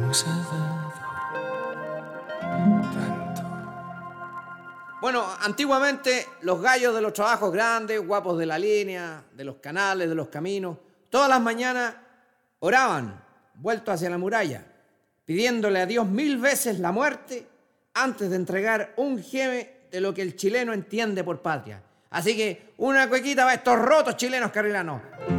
hemos dado tanto. Bueno, antiguamente los gallos de los trabajos grandes, guapos de la línea, de los canales, de los caminos, todas las mañanas oraban, vueltos hacia la muralla, pidiéndole a Dios 1000 veces la muerte antes de entregar un geme de lo que el chileno entiende por patria. Así que una cuequita para estos rotos chilenos carrilanos.